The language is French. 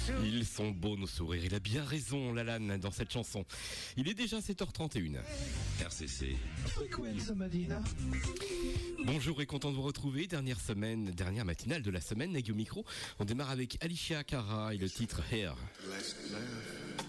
Ils sont beaux nos sourires, il a bien raison Lalanne dans cette chanson. Il est déjà 7h31. RCC. Bonjour et content de vous retrouver, dernière matinale de la semaine, Nagui au micro. On démarre avec Alicia Cara et le titre Hair. Last love.